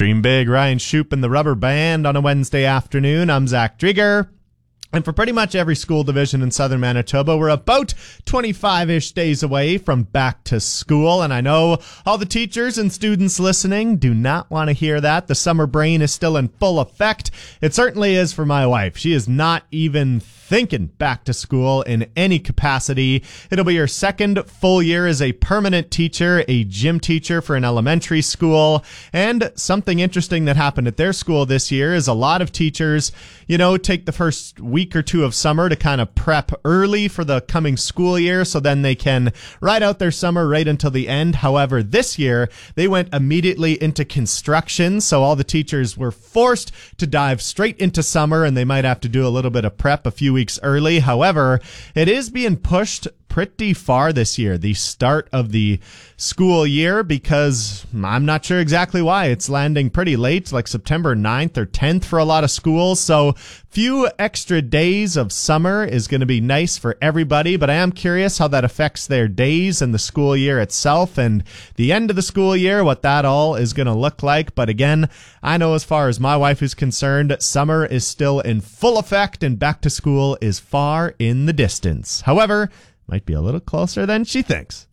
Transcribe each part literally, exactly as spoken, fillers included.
Dream big, Ryan Shoup and the Rubber Band on a Wednesday afternoon. I'm Zach Drieger. And for pretty much every school division in southern Manitoba, we're about twenty-five-ish days away from back to school. And I know all the teachers and students listening do not want to hear that. The summer brain is still in full effect. It certainly is for my wife. She is not even thinking back to school in any capacity. It'll be her second full year as a permanent teacher, a gym teacher for an elementary school. And something interesting that happened at their school this year is a lot of teachers, you know, take the first week or two of summer to kind of prep early for the coming school year so then they can ride out their summer right until the end. However, this year they went immediately into construction, so all the teachers were forced to dive straight into summer, and they might have to do a little bit of prep a few weeks early. However, it is being pushed pretty far this year, the start of the school year, because I'm not sure exactly why. It's landing pretty late, like September ninth or tenth for a lot of schools. So few extra days of summer is going to be nice for everybody, but I am curious how that affects their days and the school year itself and the end of the school year, what that all is going to look like. But again, I know as far as my wife is concerned, summer is still in full effect and back to school is far in the distance. However, might be a little closer than she thinks.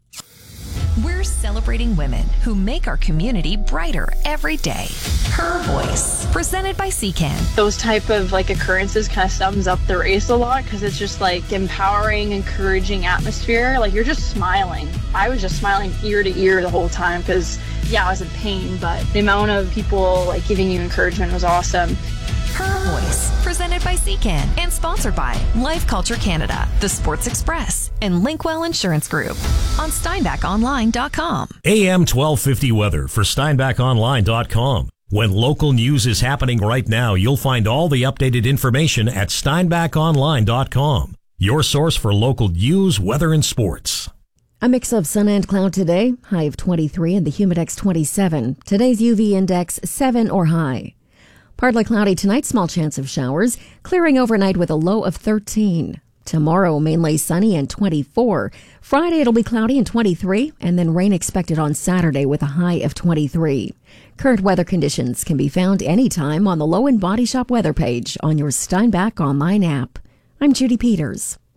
We're celebrating women who make our community brighter every day. Her Voice, presented by C C A N. Those type of like occurrences kind of sums up the race a lot because it's just like empowering, encouraging atmosphere. Like you're just smiling. I was just smiling ear to ear the whole time because, yeah, I was in pain, but the amount of people like giving you encouragement was awesome. Her Voice, presented by C C A N and sponsored by Life Culture Canada, The Sports Express, and Linkwell Insurance Group on Steinbach Online dot com. A M twelve fifty weather for Steinbach Online dot com. When local news is happening right now, you'll find all the updated information at Steinbach Online dot com. Your source for local news, weather, and sports. A mix of sun and cloud today, high of twenty-three and the Humidex twenty-seven. Today's U V index seven or high. Partly cloudy tonight, small chance of showers, clearing overnight with a low of thirteen. Tomorrow, mainly sunny and twenty-four. Friday, it'll be cloudy and twenty-three, and then rain expected on Saturday with a high of twenty-three. Current weather conditions can be found anytime on the Low and Body Shop weather page on your Steinbach Online app. I'm Judy Peters.